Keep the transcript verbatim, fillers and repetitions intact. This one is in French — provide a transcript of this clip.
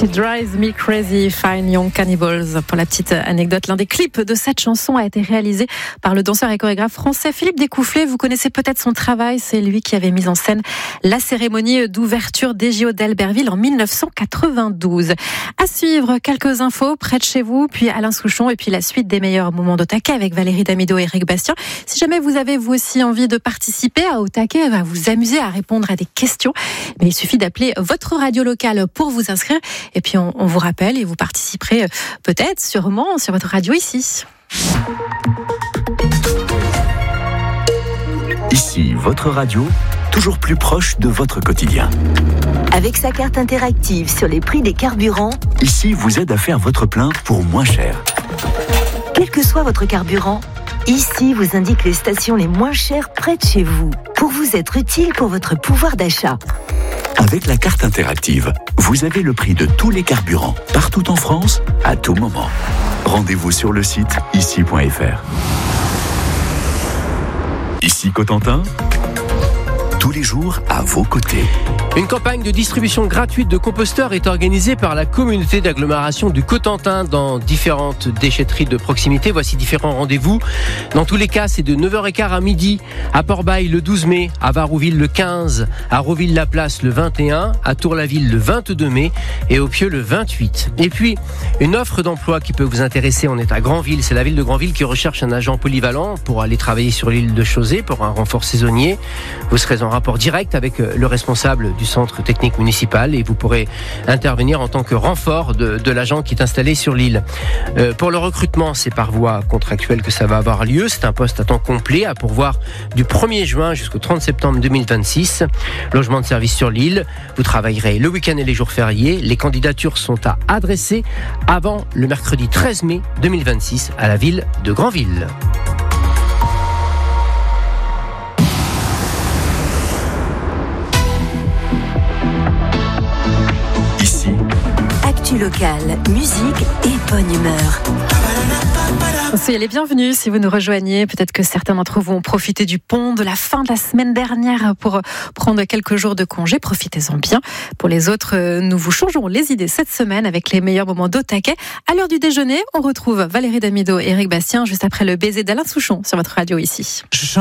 She Drives Me Crazy, Fine Young Cannibals. Pour la petite anecdote, l'un des clips de cette chanson a été réalisé par le danseur et chorégraphe français Philippe Découfflet. Vous connaissez peut-être son travail, c'est lui qui avait mis en scène la cérémonie d'ouverture des J O d'Albertville en dix-neuf cent quatre-vingt-douze. À suivre, quelques infos près de chez vous, puis Alain Souchon, et puis la suite des meilleurs moments d'Au Taquet avec Valérie Damido et Eric Bastien. Si jamais vous avez vous aussi envie de participer à Au Taquet, à vous amuser à répondre à des questions, mais il suffit d'appeler votre radio locale pour vous inscrire. Et puis on, on vous rappelle et vous participerez peut-être, sûrement, sur votre radio ici. Ici, votre radio, toujours plus proche de votre quotidien. Avec sa carte interactive sur les prix des carburants, Ici vous aide à faire votre plein pour moins cher. quel que soit votre carburant, Ici vous indique les stations les moins chères près de chez vous, pour vous être utile pour votre pouvoir d'achat. Avec la carte interactive, vous avez le prix de tous les carburants, partout en France, à tout moment. Rendez-vous sur le site ici point f r. Ici Cotentin, tous les jours à vos côtés. Une campagne de distribution gratuite de composteurs est organisée par la communauté d'agglomération du Cotentin dans différentes déchetteries de proximité. Voici différents rendez-vous. Dans tous les cas, c'est de neuf heures quinze à midi, à Port-Bail le douze mai, à Varouville le quinze, à Roville-la-Place le vingt et un, à Tour-la-Ville le vingt-deux mai et au Pieux le vingt-huit. Et puis, une offre d'emploi qui peut vous intéresser. On est à Granville. C'est la ville de Granville qui recherche un agent polyvalent pour aller travailler sur l'île de Chausey pour un renfort saisonnier. Vous serez en rapport direct avec le responsable du centre technique municipal et vous pourrez intervenir en tant que renfort de, de l'agent qui est installé sur l'île. Euh, pour le recrutement, c'est par voie contractuelle que ça va avoir lieu. C'est un poste à temps complet à pourvoir du premier juin jusqu'au trente septembre deux mille vingt-six. Logement de service sur l'île. Vous travaillerez le week-end et les jours fériés. Les candidatures sont à adresser avant le mercredi treize mai deux mille vingt-six à la ville de Granville. Actu locale, musique et bonne humeur. Soyez les bienvenus si vous nous rejoignez. Peut-être que certains d'entre vous ont profité du pont de la fin de la semaine dernière pour prendre quelques jours de congé. Profitez-en bien. Pour les autres, nous vous changeons les idées cette semaine avec les meilleurs moments d'Au Taquet. À l'heure du déjeuner, on retrouve Valérie Damido et Eric Bastien juste après le baiser d'Alain Souchon sur votre radio ici.